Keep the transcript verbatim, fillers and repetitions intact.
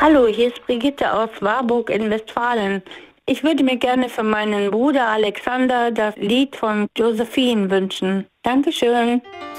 Hallo, hier ist Brigitte aus Warburg in Westfalen. Ich würde mir gerne für meinen Bruder Alexander das Lied von Josephine wünschen. Dankeschön.